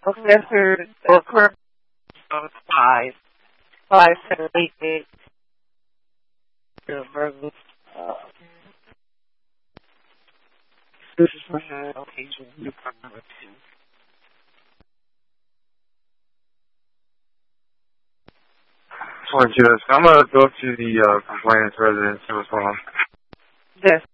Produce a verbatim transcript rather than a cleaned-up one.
Professor or current five, five, seven, eight, eight, versus, uh, this is my location, Department number two. Sorry, Jess. I'm going to go to the uh, complainant's residence to respond. Yes.